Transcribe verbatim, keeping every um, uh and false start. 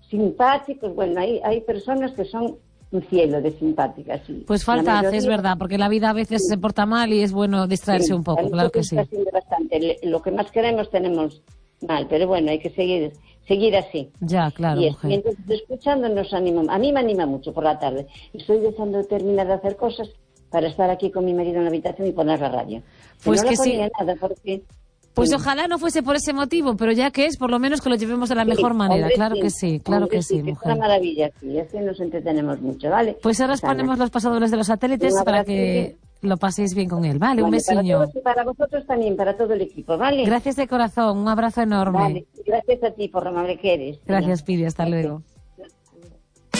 simpáticos, bueno, hay, hay personas que son un cielo de simpáticas. Sí. Pues falta mayoría, hace, es verdad, porque la vida a veces sí. se porta mal y es bueno distraerse sí, un poco, claro que sí. Bastante. Lo que más queremos tenemos mal, pero bueno, hay que seguir seguir así. Ya, claro, y, mujer. y entonces escuchando nos anima, a mí me anima mucho por la tarde. Estoy deseando terminar de hacer cosas para estar aquí con mi marido en la habitación y poner la radio. Pues no que la sí. Nada porque Pues sí. ojalá no fuese por ese motivo, pero ya que es, por lo menos que lo llevemos de la sí, mejor manera. hombre, Claro sí, que sí, claro hombre, que sí, sí, que mujer. es una maravilla aquí, así nos entretenemos mucho, ¿vale? Pues ahora os Susana. ponemos los pasadores de los satélites para que lo paséis bien con él. Vale, un Vale, para besiño. todos y para vosotros también, para todo el equipo, ¿vale? Gracias de corazón, un abrazo enorme. Vale, gracias a ti por lo amable que eres. Gracias, Pidi, hasta luego.